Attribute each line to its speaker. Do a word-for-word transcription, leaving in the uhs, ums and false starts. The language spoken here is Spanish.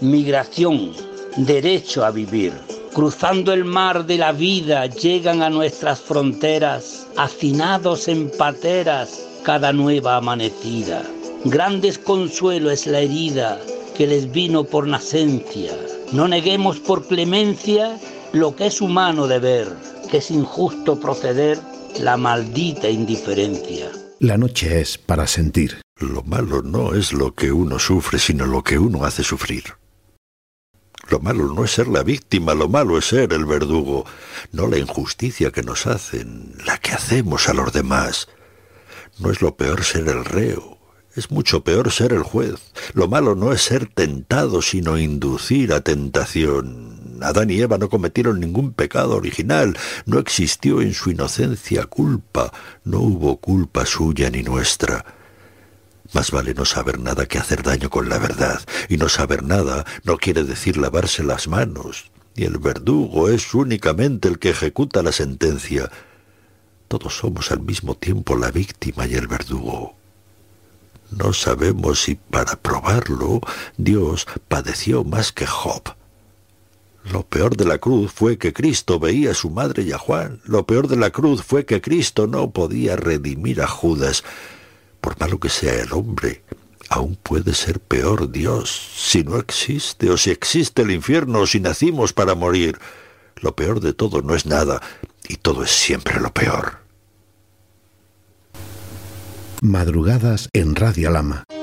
Speaker 1: migración, derecho a vivir. Cruzando el mar de la vida llegan a nuestras fronteras, hacinados en pateras cada nueva amanecida. Gran desconsuelo es la herida que les vino por nacencia. No neguemos por clemencia lo que es humano deber, que es injusto proceder la maldita indiferencia.
Speaker 2: La noche es para sentir.
Speaker 3: Lo malo no es lo que uno sufre, sino lo que uno hace sufrir. Lo malo no es ser la víctima, lo malo es ser el verdugo, no la injusticia que nos hacen, la que hacemos a los demás. No es lo peor ser el reo, es mucho peor ser el juez. Lo malo no es ser tentado, sino inducir a tentación. Adán y Eva no cometieron ningún pecado original, no existió en su inocencia culpa, no hubo culpa suya ni nuestra. Más vale no saber nada que hacer daño con la verdad, y no saber nada no quiere decir lavarse las manos, y el verdugo es únicamente el que ejecuta la sentencia. Todos somos al mismo tiempo la víctima y el verdugo. No sabemos si para probarlo Dios padeció más que Job. Lo peor de la cruz fue que Cristo veía a su madre y a Juan. Lo peor de la cruz fue que Cristo no podía redimir a Judas. Por malo que sea el hombre, aún puede ser peor Dios, si no existe, o si existe el infierno, o si nacimos para morir. Lo peor de todo no es nada, y todo es siempre lo peor.
Speaker 2: Madrugadas en Radio Lama.